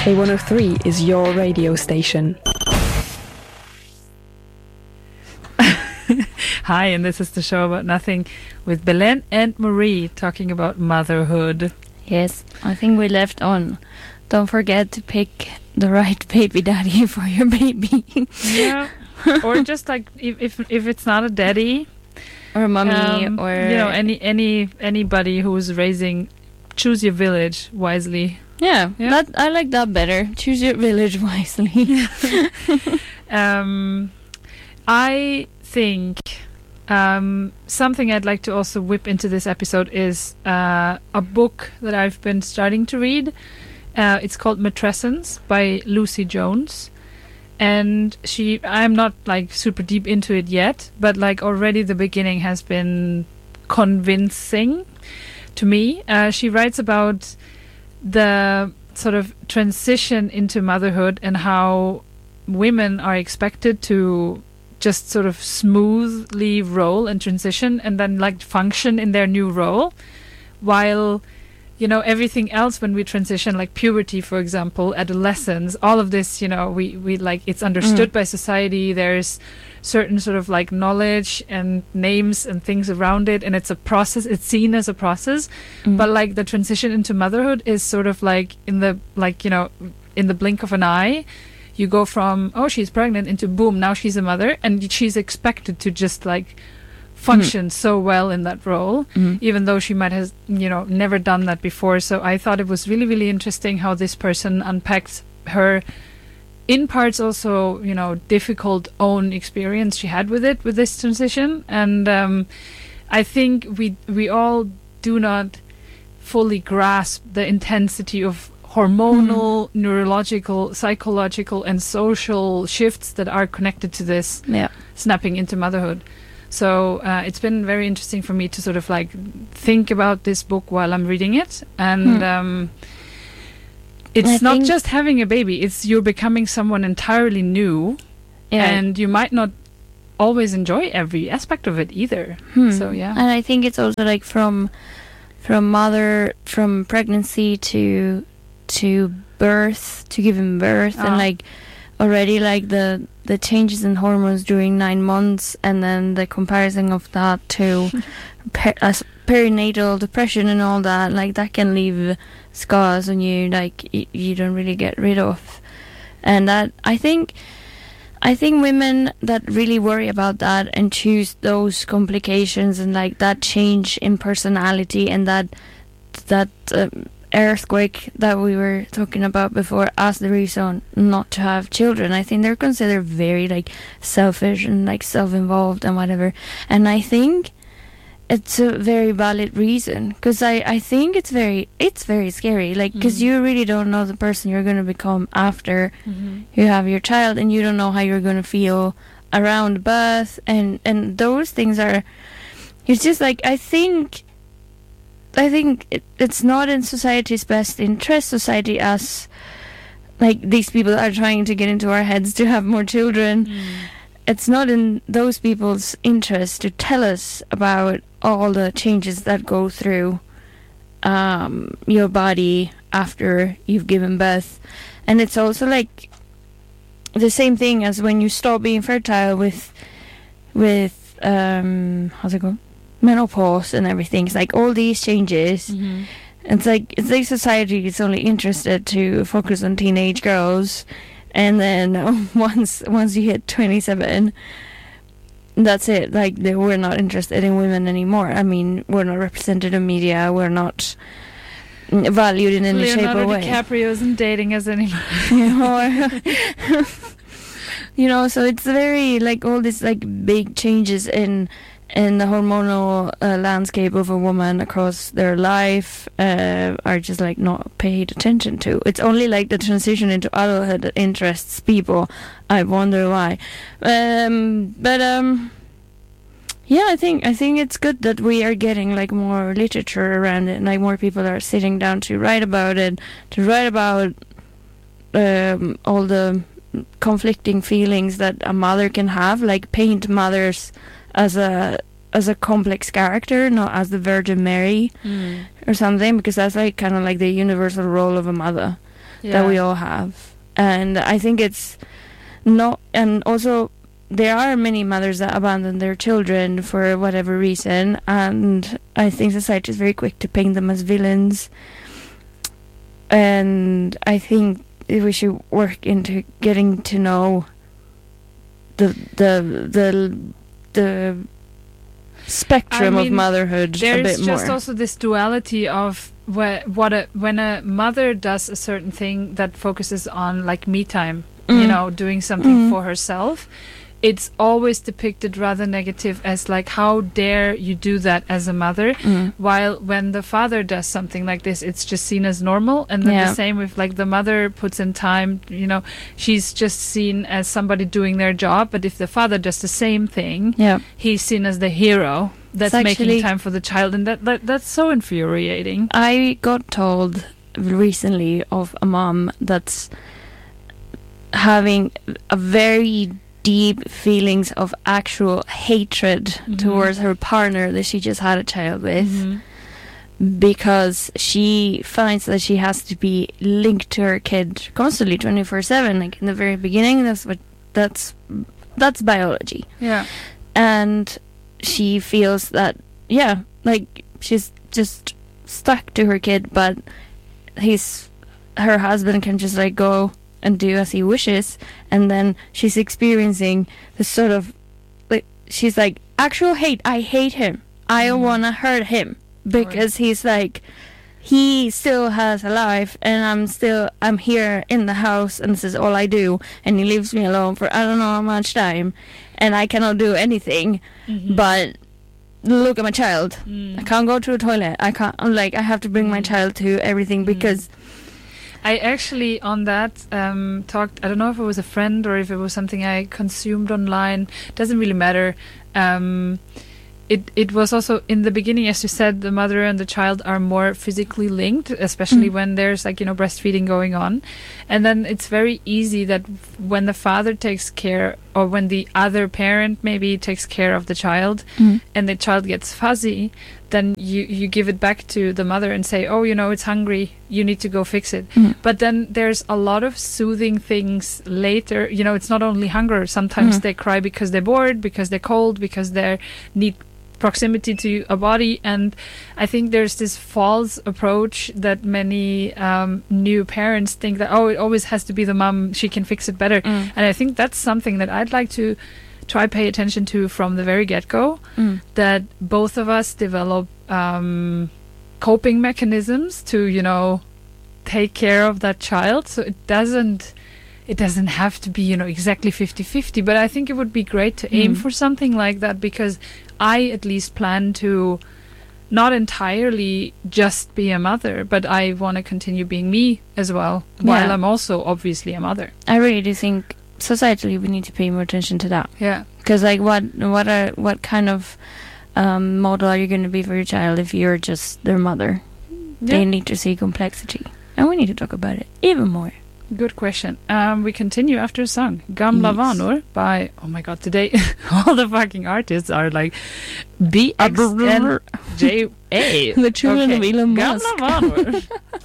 K103 is your radio station. Hi, and this is the show about nothing with Belen and Marie talking about motherhood. Yes, I think we left on. Don't forget to pick the right baby daddy for your baby. Yeah, or just like if it's not a daddy or a mummy, or anybody who's raising, choose your village wisely. Yeah. That I like that better. Choose your village wisely. I think something I'd like to also whip into this episode is a book that I've been starting to read. It's called Matrescence by Lucy Jones. And I'm not like super deep into it yet, but like already the beginning has been convincing to me. She writes about the sort of transition into motherhood and how women are expected to just sort of smoothly roll and transition and then like function in their new role, while everything else when we transition, like puberty, for example, adolescence, all of this, we like, it's understood by society. There's certain sort of like knowledge and names and things around it, and it's a process. It's seen as a process, but like the transition into motherhood is sort of like in the blink of an eye. You go from, oh, she's pregnant, into boom, now she's a mother, and she's expected to just like function so well in that role, even though she might have, never done that before. So I thought it was really, really interesting how this person unpacked her, in parts also, difficult own experience she had with this transition. And I think we all do not fully grasp the intensity of hormonal, neurological, psychological, and social shifts that are connected to this snapping into motherhood. So it's been very interesting for me to sort of like think about this book while I'm reading it. And it's not just having a baby, it's you're becoming someone entirely new, and you might not always enjoy every aspect of it either. So and I think it's also like from pregnancy to birth, to giving birth, and like already like the changes in hormones during 9 months, and then the comparison of that to perinatal depression and all that, like that can leave scars on you, like you don't really get rid of. And that I think women that really worry about that and choose those complications and like that change in personality and that earthquake that we were talking about before as the reason not to have children, I think they're considered very like selfish and like self-involved and whatever. And I think it's a very valid reason, because I think it's very scary, like, because you really don't know the person you're going to become after you have your child, and you don't know how you're going to feel around birth, and those things are, it's just like, I think it's not in society's best interest. Society, as like these people are trying to get into our heads to have more children, it's not in those people's interest to tell us about all the changes that go through your body after you've given birth. And it's also like the same thing as when you stop being fertile with how's it go? Menopause and everything. It's like all these changes. It's like society is only interested to focus on teenage girls, and then once you hit 27, that's it. Like we're not interested in women anymore. I mean, we're not represented in media. We're not valued in any shape or way. Leonardo DiCaprio isn't dating us anymore. So it's very like all these like big changes in the hormonal landscape of a woman across their life are just like not paid attention to. It's only like the transition into adulthood that interests people. I wonder why. I think it's good that we are getting like more literature around it, and like more people are sitting down to write about it, to write about all the conflicting feelings that a mother can have, like paint mothers as a complex character, not as the Virgin Mary or something, because that's like kind of like the universal role of a mother. that we all have. And I think it's not, and also there are many mothers that abandon their children for whatever reason, and I think society is very quick to paint them as villains. And I think we should work into getting to know the spectrum of motherhood a bit more. There's just also this duality of when a mother does a certain thing that focuses on like me time, doing something for herself, it's always depicted rather negative as like, how dare you do that as a mother, while when the father does something like this, it's just seen as normal. And then the same with like the mother puts in time, she's just seen as somebody doing their job. But if the father does the same thing, he's seen as the hero that's making time for the child, and that's so infuriating. I got told recently of a mom that's having a very deep feelings of actual hatred towards her partner that she just had a child with, because she finds that she has to be linked to her kid constantly 24/7. Like in the very beginning, that's biology. And she feels that like she's just stuck to her kid, but her husband can just like go and do as he wishes, and then she's experiencing this sort of like, she's like, actual hate. I hate him. I want to hurt him because he's like, he still has a life, and I'm here in the house, and this is all I do, and he leaves me alone for I don't know how much time, and I cannot do anything but look at my child. I can't go to the toilet. I have to bring my child to everything because I actually, on that, talked, I don't know if it was a friend or if it was something I consumed online. Doesn't really matter. It was also, in the beginning, as you said, the mother and the child are more physically linked, especially when there's like, breastfeeding going on. And then it's very easy that when the father takes care, or when the other parent maybe takes care of the child, and the child gets fuzzy, then you give it back to the mother and say, oh, it's hungry, you need to go fix it. But then there's a lot of soothing things later. It's not only hunger. Sometimes they cry because they're bored, because they're cold, because they need proximity to a body. And I think there's this false approach that many new parents think that, it always has to be the mom, she can fix it better. And I think that's something that I'd like to try pay attention to from the very get-go, that both of us develop coping mechanisms to take care of that child, so it doesn't have to be exactly 50-50, but I think it would be great to aim for something like that, because I at least plan to not entirely just be a mother, but I want to continue being me as well, while I'm also obviously a mother. I really do think societally we need to pay more attention to that. Because like what kind of model are you going to be for your child if you're just their mother? They need to see complexity, and we need to talk about it even more. Good question. We continue after a song. Gamla Vanor by, oh my god, today all the fucking artists are like BXNJA. The children of Elon Musk. Gamla Vanor.